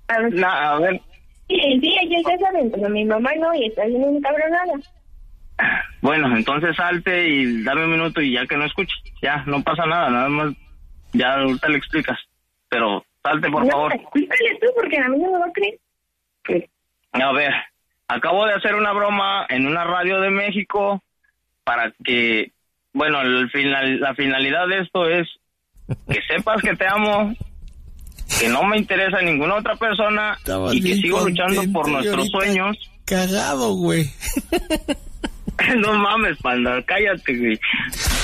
A ver. Sí, ella está saben, pero mi mamá no, y está bien encabronada. Bueno, entonces salte y dame un minuto y ya que no escuche, ya, no pasa nada, nada más, ya ahorita le explicas, pero salte por favor. Explícale tú, porque a mí no me va a creer. ¿Qué? A ver, acabo de hacer una broma en una radio de México para que, bueno, la finalidad de esto es que sepas que te amo, que no me interesa ninguna otra persona. Estabas y que sigo luchando por nuestros sueños. Cagado, güey. No mames, panda, cállate, güey.